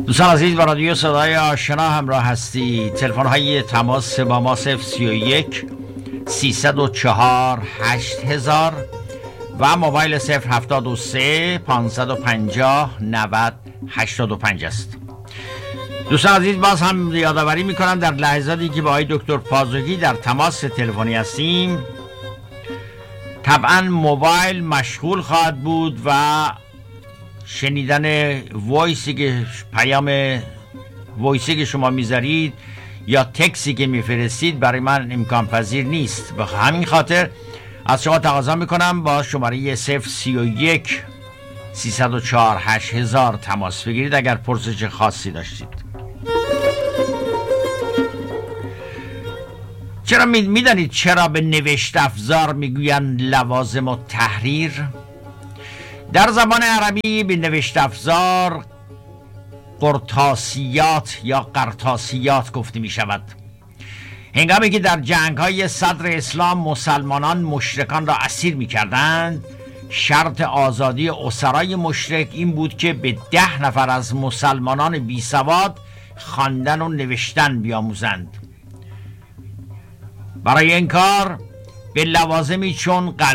دوستان عزیز، با رادیو صدای آشنا همراه هستی. تلفن های تماس با ما 031 304 8000 و موبایل 073 550 90 85 است. دوستان عزیز، باز هم یادآوری میکنم در لحظاتی که با آقای دکتر پازوکی در تماس تلفنی هستیم، طبعا موبایل مشغول خواهد بود و شنیدن وایسی که پیام وایسی که شما میذارید یا تکسی که میفرستید برای من امکان پذیر نیست. به همین خاطر از شما تقاضا میکنم با شماره 031 304 8000 تماس بگیرید اگر پرسش خاصی داشتید. چرا میدانید چرا به نوشت افزار میگویند لوازم التحریر؟ در زبان عربی به نوشت افزار قرطاسیات یا قرطاسیات گفته می شود. هنگامی که در جنگ های صدر اسلام مسلمانان مشرکان را اسیر می کردند، شرط آزادی اسرای مشرک این بود که به 10 نفر از مسلمانان بی سواد خواندن و نوشتن بیاموزند. برای این کار به لوازمی چون